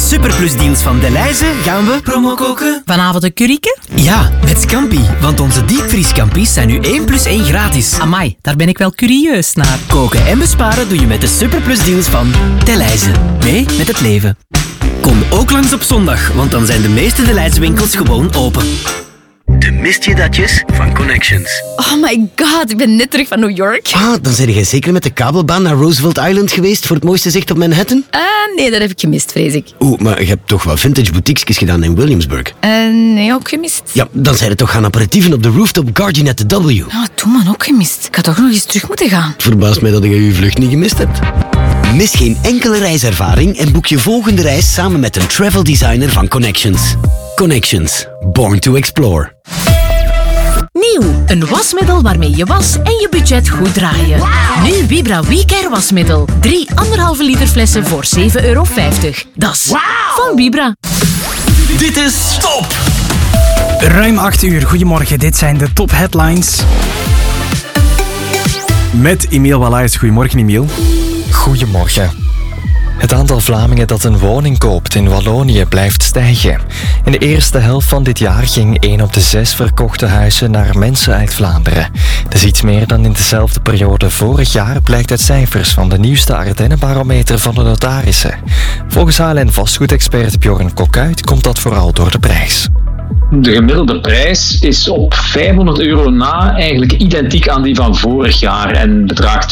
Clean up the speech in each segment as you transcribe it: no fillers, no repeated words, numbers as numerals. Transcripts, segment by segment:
superplusdeals van Delhaize gaan we promo koken. Vanavond een curryke? Ja, met Scampi. Want onze diepvrieskampi's zijn nu 1 + 1 gratis. Amai, daar ben ik wel curieus naar. Koken en besparen doe je met de superplusdeals van Delhaize. Mee met het leven. Kom ook langs op zondag, want dan zijn de meeste Delhaize winkels gewoon open. De mist je datjes van Connections. Oh my god, ik ben net terug van New York. Ah, dan zijn jij zeker met de kabelbaan naar Roosevelt Island geweest voor het mooiste zicht op Manhattan? Nee, dat heb ik gemist, vrees ik. Oeh, maar je hebt toch wat vintage boutiques gedaan in Williamsburg? Nee, ook gemist. Ja, dan zijn er toch gaan aperitieven op de rooftop Guardian at the W. Ja, toen man, ook gemist. Ik had toch nog eens terug moeten gaan. Het verbaast mij dat je je vlucht niet gemist hebt. Mis geen enkele reiservaring en boek je volgende reis samen met een travel designer van Connections. Connections. Born to explore. Nieuw, een wasmiddel waarmee je was en je budget goed draaien. Nu Vibra WeCare wasmiddel. 3 1,5 liter flessen voor €7,50. Dat is van Vibra. Dit is Top! Ruim 8 uur. Goedemorgen, dit zijn de top headlines. Met Emiel Wallaes. Goedemorgen, Emiel. Goedemorgen. Het aantal Vlamingen dat een woning koopt in Wallonië blijft stijgen. In de eerste helft van dit jaar ging 1 op de 6 verkochte huizen naar mensen uit Vlaanderen. Dat is iets meer dan in dezelfde periode vorig jaar, blijkt uit cijfers van de nieuwste Ardennenbarometer van de notarissen. Volgens HLN vastgoedexpert Bjorn Kokuit komt dat vooral door de prijs. De gemiddelde prijs is op €500 na eigenlijk identiek aan die van vorig jaar en bedraagt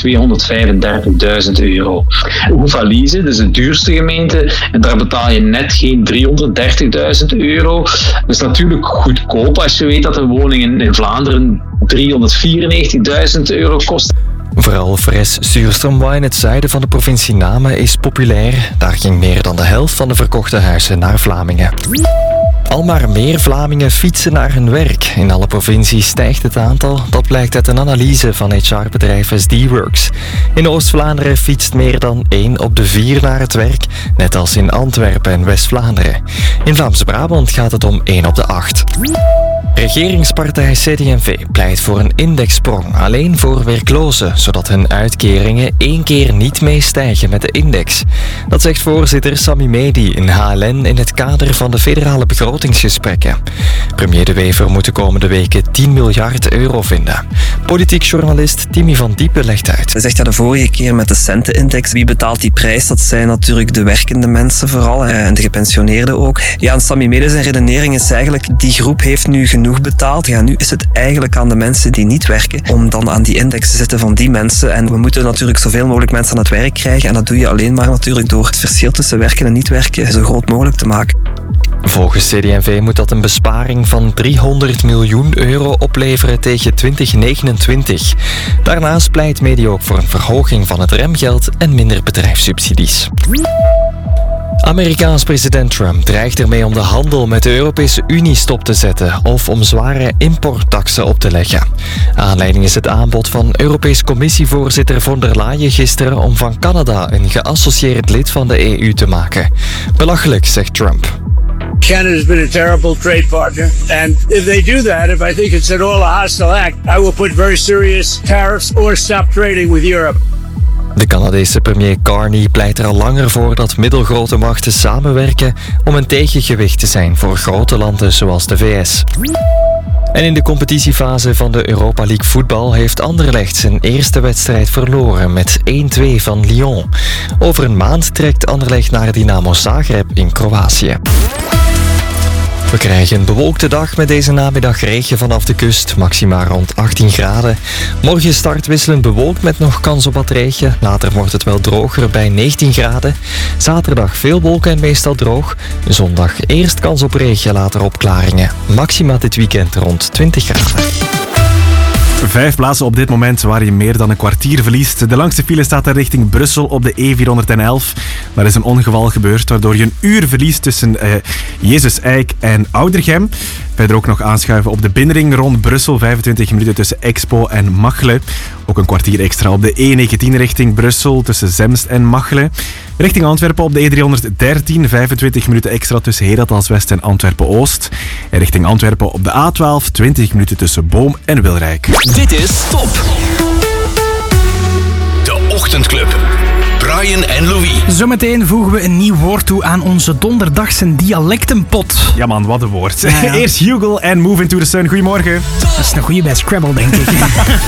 €235.000. Oevalise, dat is de duurste gemeente, en daar betaal je net geen €330.000. Dat is natuurlijk goedkoop als je weet dat een woning in Vlaanderen €394.000 kost. Vooral Fres-Suurstromwijn, het zuiden van de provincie Namen, is populair. Daar ging meer dan de helft van de verkochte huizen naar Vlamingen. Al maar meer Vlamingen fietsen naar hun werk. In alle provincies stijgt het aantal. Dat blijkt uit een analyse van HR-bedrijf SD-Works. In Oost-Vlaanderen fietst meer dan 1 op de 4 naar het werk, net als in Antwerpen en West-Vlaanderen. In Vlaams-Brabant gaat het om 1 op de 8. Regeringspartij CD&V pleit voor een indexsprong alleen voor werklozen, zodat hun uitkeringen 1 keer niet meestijgen met de index. Dat zegt voorzitter Sami Medi in HLN in het kader van de federale begrotingsgesprekken. Premier De Wever moet de komende weken €10 miljard vinden. Politiek journalist Timmy van Diepen legt uit. Hij zegt de vorige keer met de centenindex, wie betaalt die prijs? Dat zijn natuurlijk de werkende mensen vooral en de gepensioneerden ook. Ja, en Sami Medi zijn redenering is eigenlijk, die groep heeft nu genoeg betaald. Ja, nu is het eigenlijk aan de mensen die niet werken om dan aan die index te zitten van die mensen. En we moeten natuurlijk zoveel mogelijk mensen aan het werk krijgen. En dat doe je alleen maar natuurlijk door het verschil tussen werken en niet werken zo groot mogelijk te maken. Volgens CD&V moet dat een besparing van €300 miljoen opleveren tegen 2029. Daarnaast pleit Medi ook voor een verhoging van het remgeld en minder bedrijfssubsidies. Amerikaans president Trump dreigt ermee om de handel met de Europese Unie stop te zetten of om zware importtaxen op te leggen. Aanleiding is het aanbod van Europees Commissievoorzitter von der Leyen gisteren om van Canada een geassocieerd lid van de EU te maken. Belachelijk, zegt Trump. Canada's been a terrible trade partner, and if they do that, if I think it's at all a hostile act, I will put very serious tariffs or stop trading with Europe. De Canadese premier Carney pleit er al langer voor dat middelgrote machten samenwerken om een tegengewicht te zijn voor grote landen zoals de VS. En in de competitiefase van de Europa League voetbal heeft Anderlecht zijn eerste wedstrijd verloren met 1-2 van Lyon. Over een maand trekt Anderlecht naar Dynamo Zagreb in Kroatië. We krijgen een bewolkte dag met deze namiddag regen vanaf de kust, maxima rond 18 graden. Morgen start wisselend bewolkt met nog kans op wat regen. Later wordt het wel droger bij 19 graden. Zaterdag veel wolken en meestal droog. Zondag eerst kans op regen, later opklaringen. Maxima dit weekend rond 20 graden. 5 plaatsen op dit moment waar je meer dan een kwartier verliest. De langste file staat er richting Brussel op de E411. Daar is een ongeval gebeurd waardoor je een uur verliest tussen Jezus Eik en Oudergem. Verder ook nog aanschuiven op de binnenring rond Brussel. 25 minuten tussen Expo en Machelen. Ook een kwartier extra op de E19 richting Brussel tussen Zemst en Machelen. Richting Antwerpen op de E313. 25 minuten extra tussen Herentals-West en Antwerpen-Oost. En richting Antwerpen op de A12. 20 minuten tussen Boom en Wilrijk. Dit is Top. De Ochtendclub. Brian en Louis. Zometeen voegen we een nieuw woord toe aan onze donderdagse dialectenpot. Ja man, wat een woord. Ja. Eerst Hugel en Move Into the Sun. Goedemorgen. Dat is een goeie bij Scrabble, denk ik.